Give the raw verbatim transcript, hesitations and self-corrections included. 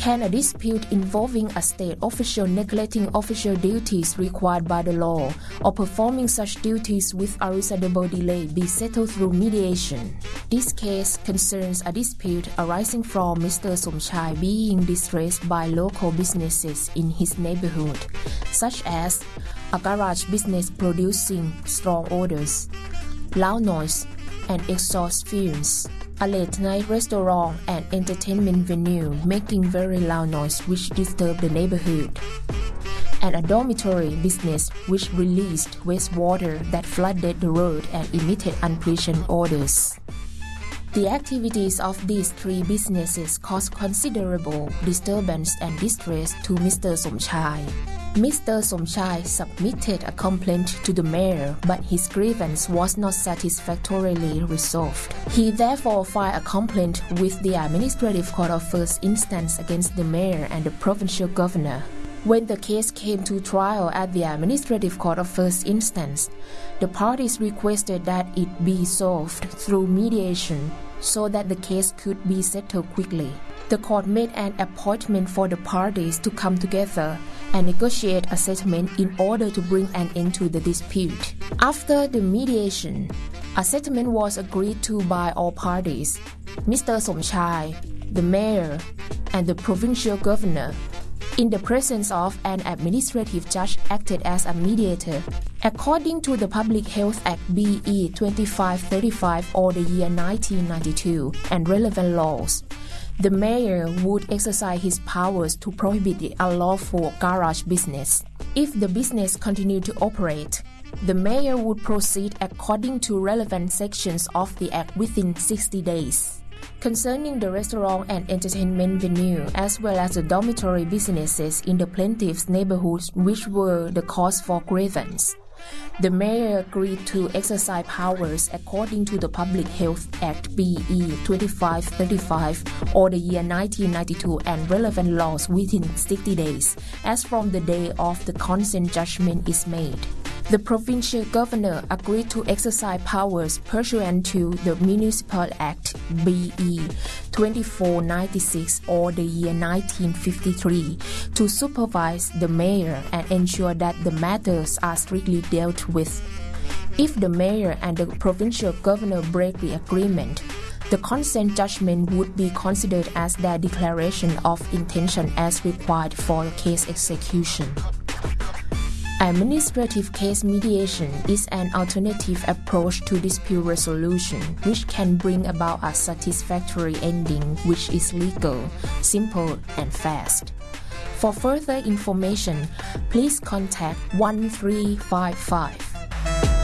Can a dispute involving a state official neglecting official duties required by the law or performing such duties with a reasonable delay be settled through mediation? This case concerns a dispute arising from Mister Somchai being distressed by local businesses in his neighborhood, such as a garage business producing strong odors, loud noise, and exhaust fumes, a late-night restaurant and entertainment venue making very loud noise which disturbed the neighborhood, and a dormitory business which released wastewater that flooded the road and emitted unpleasant odors. The activities of these three businesses caused considerable disturbance and distress to Mister Somchai. Mister Somchai submitted a complaint to the mayor, but his grievance was not satisfactorily resolved. He therefore filed a complaint with the Administrative Court of First Instance against the mayor and the provincial governor. When the case came to trial at the Administrative Court of First Instance, the parties requested that it be solved through mediation so that the case could be settled quickly. The court made an appointment for the parties to come together and negotiate a settlement in order to bring an end to the dispute. After the mediation, a settlement was agreed to by all parties, Mister Somchai, the mayor, and the provincial governor. In the presence of an administrative judge acted as a mediator. According to the Public Health Act B E twenty-five thirty-five or the year nineteen ninety-two and relevant laws, the mayor would exercise his powers to prohibit the unlawful garage business. If the business continued to operate, the mayor would proceed according to relevant sections of the Act within sixty days. Concerning the restaurant and entertainment venue, as well as the dormitory businesses in the plaintiff's neighborhoods which were the cause for grievance, the mayor agreed to exercise powers according to the Public Health Act B E twenty-five thirty-five or the year nineteen ninety-two and relevant laws within sixty days, as from the day of the consent judgment is made. The provincial governor agreed to exercise powers pursuant to the Municipal Act B E twenty-four ninety-six or the year nineteen fifty-three to supervise the mayor and ensure that the matters are strictly dealt with. If the mayor and the provincial governor break the agreement, the consent judgment would be considered as their declaration of intention as required for the case execution. Administrative case mediation is an alternative approach to dispute resolution which can bring about a satisfactory ending which is legal, simple, and fast. For further information, please contact one three five five.